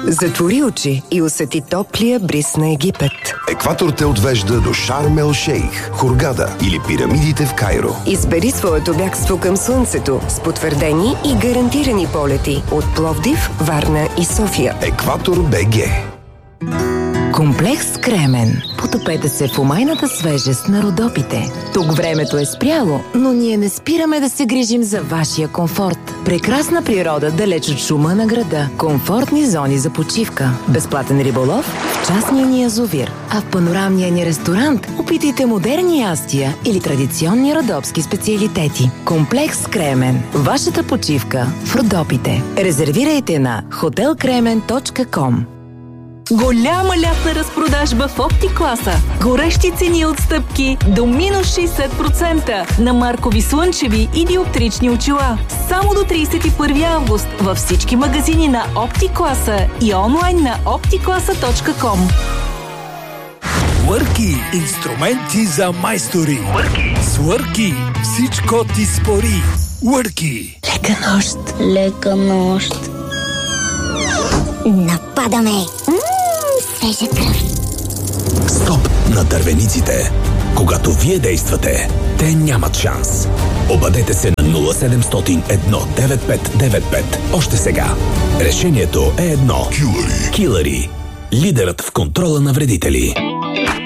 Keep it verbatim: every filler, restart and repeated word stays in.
Затвори очи и усети топлия бриз на Египет. Екватор те отвежда до Шарм ел Шейх, Хургада или пирамидите в Кайро. Избери своето бягство към слънцето с потвърдени и гарантирани полети от Пловдив, Варна и София. Екватор БГ. Комплекс Кремен. Потопете се в умайната свежест на Родопите. Тук времето е спряло, но ние не спираме да се грижим за вашия комфорт. Прекрасна природа далеч от шума на града. Комфортни зони за почивка. Безплатен риболов в частния ни язовир. А в панорамния ни ресторант опитайте модерни ястия или традиционни родопски специалитети. Комплекс Кремен. Вашата почивка в Родопите. Резервирайте на хотел кремен точка ком. Голяма лятна разпродажба в Оптикласа. Горещи цени от стъпки до минус шейсет процента на маркови слънчеви и диоптрични очила. Само до тридесет и първи август във всички магазини на Оптикласа и онлайн на оптикласа точка ком. Върки – инструменти за майстори. Върки. С Върки всичко ти спори. Върки. Лека нощ. Лека нощ. Нападаме. Свежа кръв. Стоп на дървениците. Когато вие действате, те нямат шанс. Обадете се на нула седемстотин едно девет пет девет пет. Още сега. Решението е едно. Килъри. Килъри. Лидерът в контрола на вредители.